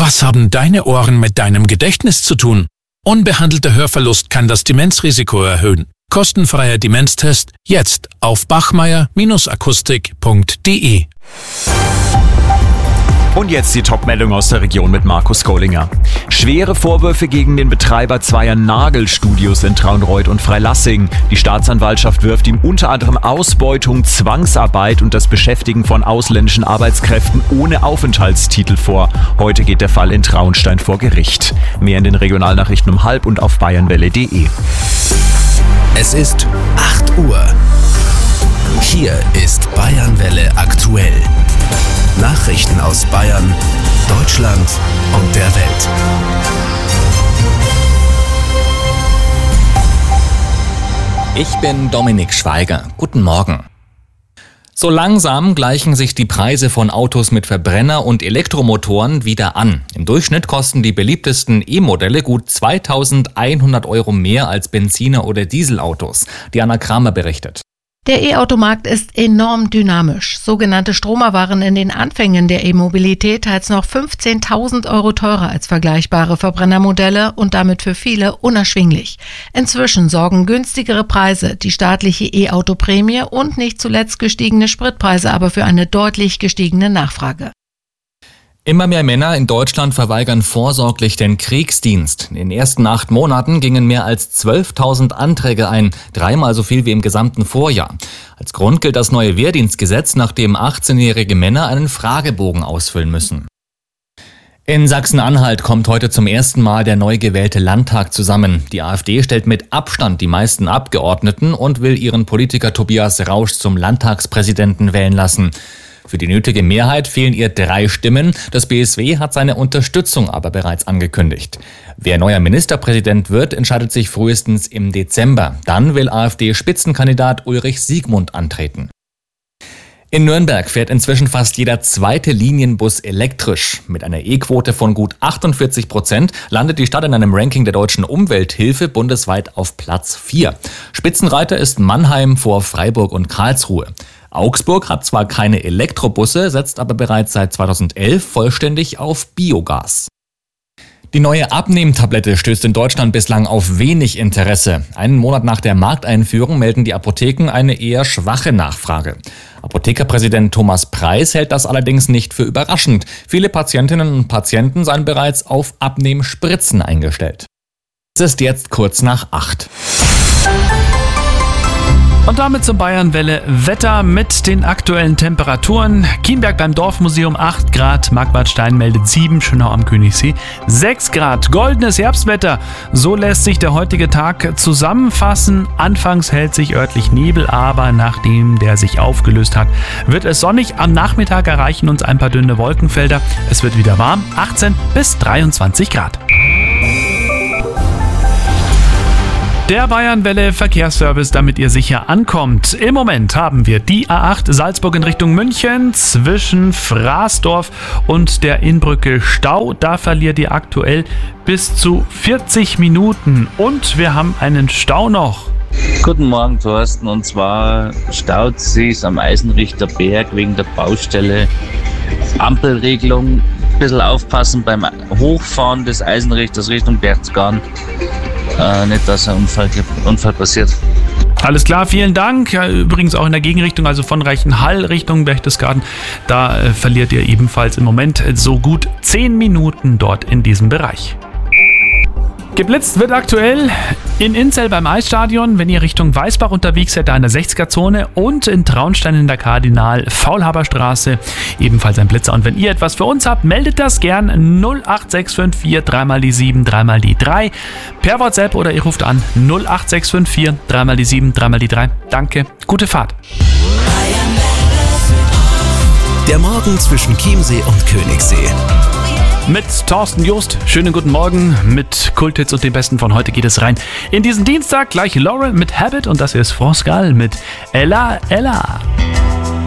Was haben deine Ohren mit deinem Gedächtnis zu tun? Unbehandelter Hörverlust kann das Demenzrisiko erhöhen. Kostenfreier Demenztest jetzt auf bachmeier-akustik.de. Und jetzt die Top-Meldung aus der Region mit Markus Gollinger. Schwere Vorwürfe gegen den Betreiber zweier Nagelstudios in Traunreut und Freilassing. Die Staatsanwaltschaft wirft ihm unter anderem Ausbeutung, Zwangsarbeit und das Beschäftigen von ausländischen Arbeitskräften ohne Aufenthaltstitel vor. Heute geht der Fall in Traunstein vor Gericht. Mehr in den Regionalnachrichten um 12:30 und auf bayernwelle.de. Es ist 8 Uhr. Hier ist Bayernwelle aktuell. Nachrichten aus Bayern, Deutschland und der Welt. Ich bin Dominik Schweiger. Guten Morgen. So langsam gleichen sich die Preise von Autos mit Verbrenner- und Elektromotoren wieder an. Im Durchschnitt kosten die beliebtesten E-Modelle gut 2.100 € mehr als Benziner- oder Dieselautos. Diana Kramer berichtet. Der E-Automarkt ist enorm dynamisch. Sogenannte Stromer waren in den Anfängen der E-Mobilität teils noch 15.000 € teurer als vergleichbare Verbrennermodelle und damit für viele unerschwinglich. Inzwischen sorgen günstigere Preise, die staatliche E-Auto-Prämie und nicht zuletzt gestiegene Spritpreise aber für eine deutlich gestiegene Nachfrage. Immer mehr Männer in Deutschland verweigern vorsorglich den Kriegsdienst. In den ersten 8 Monaten gingen mehr als 12.000 Anträge ein, 3-mal so viel wie im gesamten Vorjahr. Als Grund gilt das neue Wehrdienstgesetz, nach dem 18-jährige Männer einen Fragebogen ausfüllen müssen. In Sachsen-Anhalt kommt heute zum ersten Mal der neu gewählte Landtag zusammen. Die AfD stellt mit Abstand die meisten Abgeordneten und will ihren Politiker Tobias Rausch zum Landtagspräsidenten wählen lassen. Für die nötige Mehrheit fehlen ihr 3 Stimmen. Das BSW hat seine Unterstützung aber bereits angekündigt. Wer neuer Ministerpräsident wird, entscheidet sich frühestens im Dezember. Dann will AfD-Spitzenkandidat Ulrich Siegmund antreten. In Nürnberg fährt inzwischen fast jeder zweite Linienbus elektrisch. Mit einer E-Quote von gut 48% landet die Stadt in einem Ranking der Deutschen Umwelthilfe bundesweit auf Platz 4. Spitzenreiter ist Mannheim vor Freiburg und Karlsruhe. Augsburg hat zwar keine Elektrobusse, setzt aber bereits seit 2011 vollständig auf Biogas. Die neue Abnehmtablette stößt in Deutschland bislang auf wenig Interesse. Einen Monat nach der Markteinführung melden die Apotheken eine eher schwache Nachfrage. Apothekerpräsident Thomas Preis hält das allerdings nicht für überraschend. Viele Patientinnen und Patienten seien bereits auf Abnehmspritzen eingestellt. Es ist jetzt kurz nach 8. Und damit zum Bayernwelle Wetter mit den aktuellen Temperaturen. Kienberg beim Dorfmuseum 8 Grad, Marquardstein meldet 7, Schönau am Königssee 6 Grad. Goldenes Herbstwetter, so lässt sich der heutige Tag zusammenfassen. Anfangs hält sich örtlich Nebel, aber nachdem der sich aufgelöst hat, wird es sonnig. Am Nachmittag erreichen uns ein paar dünne Wolkenfelder. Es wird wieder warm, 18 bis 23 Grad. Der Bayernwelle Verkehrsservice, damit ihr sicher ankommt. Im Moment haben wir die A8 Salzburg in Richtung München zwischen Fraßdorf und der Innbrücke Stau. Da verliert ihr aktuell bis zu 40 Minuten. Und wir haben einen Stau noch. Guten Morgen, Thorsten. Und zwar staut sich am Eisenrichter Berg wegen der Baustelle. Ampelregelung. Ein bisschen aufpassen beim Hochfahren des Eisenrichters Richtung Berchtesgaden. Nicht, dass ein Unfall passiert. Alles klar, vielen Dank. Ja, übrigens auch in der Gegenrichtung, also von Reichenhall Richtung Berchtesgaden, da verliert ihr ebenfalls im Moment so gut 10 Minuten dort in diesem Bereich. Geblitzt wird aktuell in Inzell beim Eisstadion, wenn ihr Richtung Weißbach unterwegs seid, da in der 60er-Zone, und in Traunstein in der Kardinal-Faulhaberstraße ebenfalls ein Blitzer. Und wenn ihr etwas für uns habt, meldet das gern 08654 3 die 7 3 die 3 per WhatsApp oder ihr ruft an 08654 3 die 7 3 die 3. Danke, gute Fahrt. Der Morgen zwischen Chiemsee und Königssee. Mit Thorsten Joost. Schönen guten Morgen. Mit Kulthits und dem Besten von heute geht es rein in diesen Dienstag. Gleich Laurel mit Habit und das hier ist France Gall mit Ella Ella.